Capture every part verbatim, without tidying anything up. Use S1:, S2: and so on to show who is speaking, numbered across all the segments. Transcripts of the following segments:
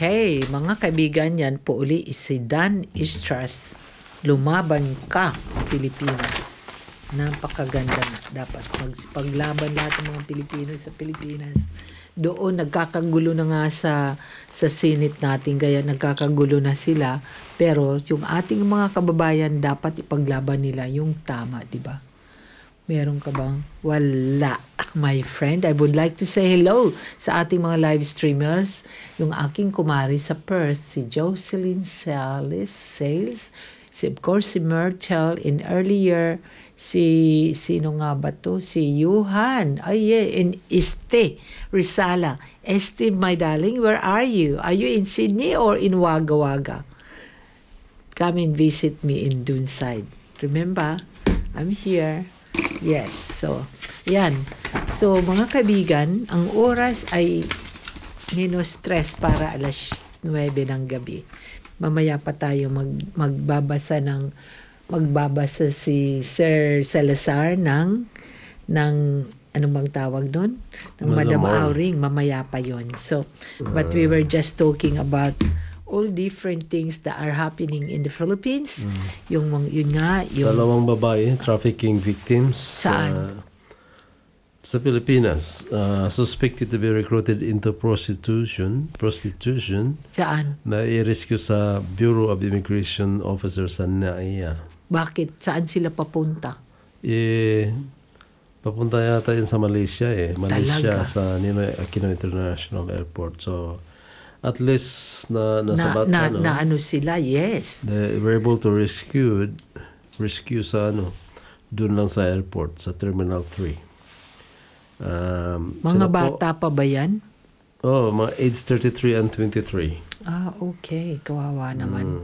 S1: Okay, mga kaibigan, yan po uli si Dan Istras. Lumaban ka, Pilipinas. Napakaganda na. Dapat magpaglaban lahat ng mga Pilipino sa Pilipinas. Doon nagkakagulo na nga sa sa Senate natin, kaya nagkakagulo na sila. Pero yung ating mga kababayan, dapat ipaglaban nila yung tama, di ba? Meron ka bang? Wala, my friend. I would like to say hello sa ating mga live streamers. Yung aking kumari sa Perth, si Jocelyn Sales, Sales, si, of course, si Myrtle, in earlier, si, sino nga ba to? Si Yuhan. Ay, yeah, in Este, Rizala. Este, my darling, where are you? Are you in Sydney or in Wagga Wagga? Come and visit me in Doonside. Remember, I'm here. Yes, so, yan. So, mga kaibigan, ang oras ay minus stress para alas nuwebe ng gabi. Mamaya pa tayo mag, magbabasa ng, magbabasa si Sir Salazar ng, ng, ano bang tawag nun? Ng Madam Auring, mamaya pa yon. So, but we were just talking about all different things that are happening in the Philippines. Mm. Yung, yun nga, yung...
S2: Dalawang babae, trafficking victims.
S1: Saan?
S2: Uh, sa Pilipinas. Uh, suspected to be recruited into prostitution. Prostitution.
S1: Saan?
S2: Na i-rescue sa Bureau of Immigration Officer sa N A I A.
S1: Bakit? Saan sila papunta?
S2: Eh, papunta yata yun sa Malaysia eh. Malaysia.
S1: Talaga?
S2: Sa Ninoy Aquino International Airport. So, at least na nasa
S1: na,
S2: batsa,
S1: na,
S2: no?
S1: na ano sila, yes.
S2: They were able to rescue rescue sa ano doon lang sa airport, sa Terminal three. Um,
S1: mga bata po, pa ba yan?
S2: Oh, mga age thirty-three and twenty-three.
S1: Ah, okay. Kawawa naman.
S2: Mm.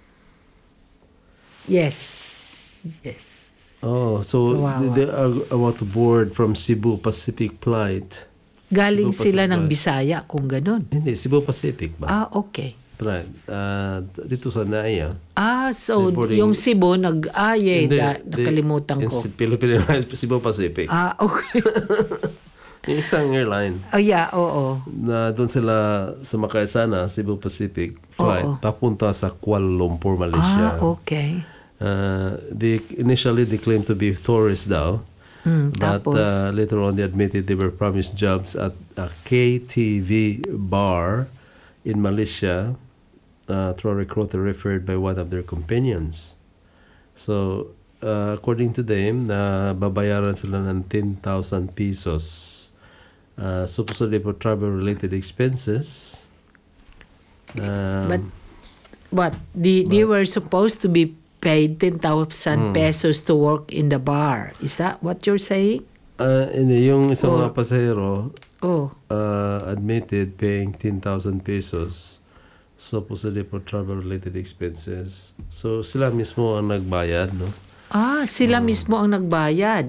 S1: Yes. Yes.
S2: Oh, so
S1: Kawawa.
S2: they, they are about to board from Cebu Pacific flight.
S1: Galing
S2: Cebu
S1: sila
S2: Pacific
S1: ng
S2: flight.
S1: Bisaya kung ganun.
S2: Hindi, Cebu Pacific ba?
S1: Ah, okay.
S2: Right. Uh, dito sa N A I A.
S1: Ah, so
S2: boarding,
S1: yung Cebu, nag, ah, yeah,
S2: hindi,
S1: da, nakalimutan
S2: they,
S1: ko.
S2: in Philippine Airlines, Cebu Pacific.
S1: Ah, okay.
S2: Yung isang airline.
S1: Oh, yeah, oo.
S2: Na doon sila sumakay sana, Cebu Pacific flight,
S1: Oo.
S2: papunta sa Kuala Lumpur, Malaysia.
S1: Ah, okay.
S2: Uh, they, initially, they claimed to be tourists daw.
S1: Mm,
S2: But
S1: tapos?
S2: uh, later on, they admitted they were promised jobs at a K T V bar in Malaysia uh, through a recruiter referred by one of their companions. So, uh, according to them, na babayaran sila ng ten thousand pesos uh, supposedly for travel-related expenses. Um,
S1: But, what? They, they were supposed to be paid ten thousand
S2: Mm.
S1: pesos to work in the bar. Is that what you're saying?
S2: uh, hindi, yung isang
S1: Or-
S2: mga pasahero
S1: Oh,
S2: uh, admitted paying ten thousand pesos supposedly for travel-related expenses. So, sila mismo ang nagbayad, no?
S1: ah, sila mismo ang nagbayad.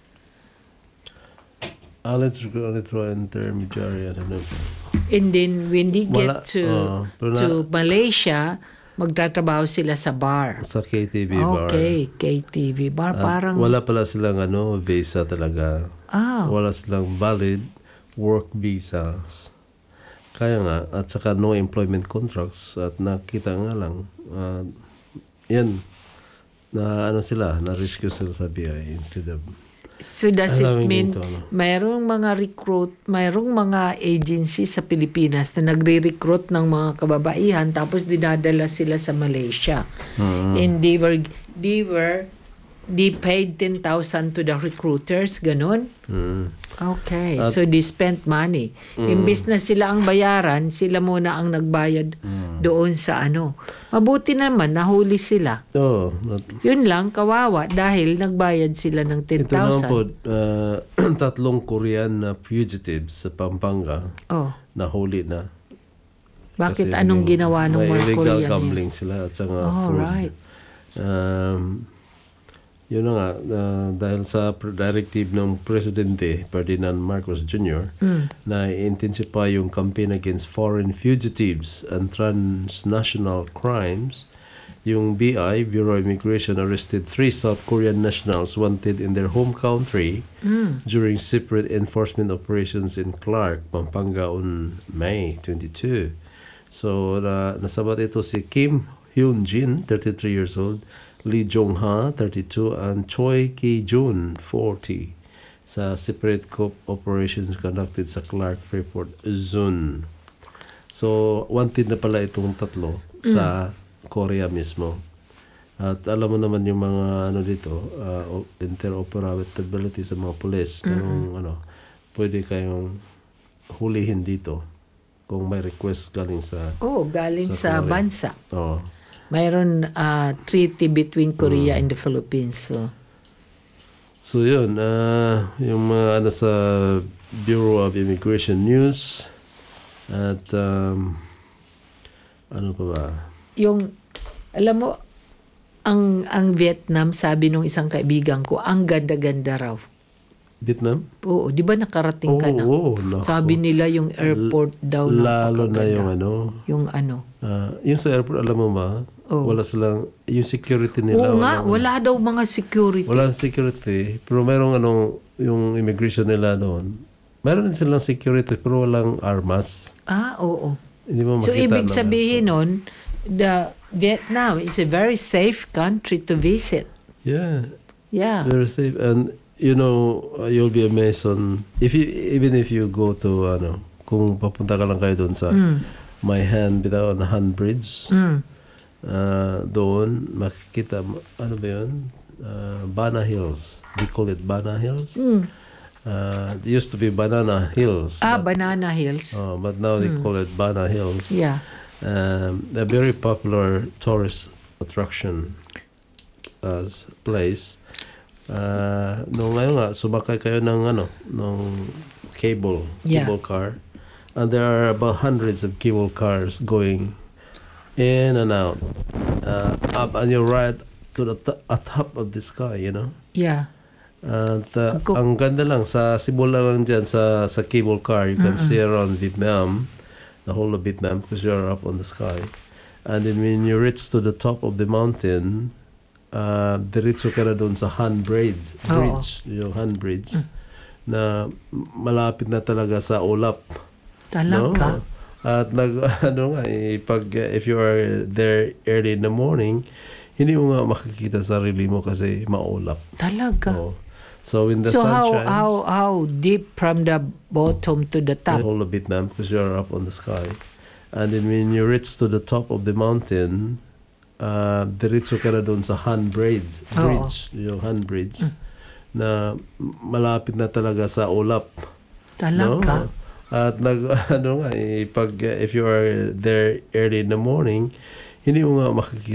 S2: Ah, let's go let's throw intermediary, I don't know.
S1: And then when they
S2: Wala,
S1: get to
S2: oh, pero na-
S1: to Malaysia, magtatrabaho sila sa bar.
S2: Sa K T V bar.
S1: Okay, K T V bar.
S2: At
S1: Parang,
S2: wala pala silang ano, visa talaga.
S1: ah,
S2: Wala silang valid work visas. Kaya nga, at saka no employment contracts, at nakita nga lang, uh, yan, na ano sila, na-rescue sila sa B I instead of,
S1: so does it
S2: Allowing
S1: mean
S2: ito, ano?
S1: mayroong mga recruit, mayroong mga agency sa Pilipinas na nagre-recruit ng mga kababaihan tapos dinadala sila sa Malaysia.
S2: Hmm.
S1: And they were, they were, they paid ten thousand to the recruiters, ganun?
S2: mm,
S1: Okay,
S2: At-
S1: so they spent money. Imbis na sila ang bayaran, sila muna ang nagbayad doon sa ano. Mabuti naman, nahuli sila.
S2: oh, not,
S1: Yun lang, kawawa, dahil nagbayad sila ng ten
S2: ito naman
S1: thousand.
S2: po, uh, tatlong Korean na fugitives sa Pampanga,
S1: Oh,
S2: nahuli na.
S1: bakit
S2: Kasi
S1: anong
S2: yung-
S1: ginawa ng
S2: may
S1: mga
S2: illegal
S1: Korean yun?
S2: gambling sila at saka
S1: Oh,
S2: food.
S1: right.
S2: Um, yun na nga, uh, dahil sa pr- directive ng Presidente Ferdinand Marcos Junior
S1: Mm.
S2: na i-intensify yung campaign against foreign fugitives and transnational crimes, yung B I, Bureau of Immigration, arrested three South Korean nationals wanted in their home country
S1: Mm.
S2: during separate enforcement operations in Clark, Pampanga on May twenty-second. So, na, nasabat ito si Kim Hyun-jin, thirty-three years old, Lee Jong-ha, thirty-two, and Choi Ki-jun, forty, sa separate co- operations conducted sa Clark Freeport Zone. So, wanted na pala itong tatlo sa Korea mismo. At alam mo naman yung mga ano dito, uh, interoperability sa mga police. Merong ano, pwede kayong hulihin dito kung may request galing sa
S1: Oh, galing
S2: Sa
S1: sa,
S2: Korea.
S1: bansa.
S2: oh.
S1: Mayroon ah, treaty between Korea and the Philippines. So,
S2: So yun, uh, yung mga ano sa Bureau of Immigration News at um, ano pa ba?
S1: yung, alam mo, ang ang Vietnam, sabi nung isang kaibigan ko, ang ganda-ganda raw.
S2: Vietnam?
S1: Oo, di ba nakarating ka na?
S2: Oo, naku.
S1: Sabi nila yung airport daw
S2: Lalo na
S1: napakaganda.
S2: yung ano,
S1: Yung ano.
S2: ah, yung sa airport, alam mo ba,
S1: Oh.
S2: wala silang, yung security nila.
S1: Oo nga,
S2: walang-
S1: wala daw mga security.
S2: Walang security, pero merong ano, yung immigration nila doon. Meron din silang security, pero walang armas.
S1: Ah, oo.
S2: Hindi mo
S1: So,
S2: makita
S1: ibig
S2: naman.
S1: sabihin nun, the Vietnam is a very safe country to visit.
S2: Yeah,
S1: Yeah.
S2: very safe. And, you know, uh, you'll be amazed on, if you, even if you go to, ano, kung papunta ka lang kayo doon sa
S1: Mm.
S2: My Hand Without a Hand Bridge,
S1: Mm.
S2: uh, doon, makikita, mo- ano ba yun? Uh, Bana Hills. We call it Bana Hills.
S1: Mm.
S2: Uh, it used to be Banana Hills.
S1: Ah,
S2: but,
S1: Banana Hills.
S2: oh, but now they call it Bana Hills.
S1: Yeah.
S2: Um, a very popular tourist attraction as place. Uh, no, ngayon nga, sumakay kayo ng ano, ng cable,
S1: Yeah.
S2: cable car. And there are about hundreds of cable cars going in and out, uh, up, and you're right to the t- at top of the sky, you know.
S1: Yeah.
S2: At uh,
S1: Ako-
S2: ang ganda lang, sa simula lang dyan sa, sa cable car, you can see around Vietnam, the whole of Vietnam, because you're up on the sky. And then when you reach to the top of the mountain, uh, diretso ka na doon sa hand bridge,
S1: Oo.
S2: bridge yung hand bridge, na malapit na talaga sa ulap.
S1: Talaga.
S2: No? At nag, ano nga, eh, pag, uh, if you are there early in the morning, hindi mo nga makikita sarili mo kasi maulap.
S1: Talaga.
S2: Oh. So when the
S1: So
S2: sun
S1: how
S2: shines,
S1: how how deep from the bottom to the
S2: the
S1: top?
S2: whole of Vietnam, because you're up on the sky. And then when you reach to the top of the mountain, uh, diretso ka na doon sa hand bridge,
S1: Oo.
S2: bridge yung hand bridge, na malapit na talaga sa ulap.
S1: Talaga.
S2: No? At nag, ano nga, eh, pag, uh, if you are there early in the morning, hindi mo nga makikita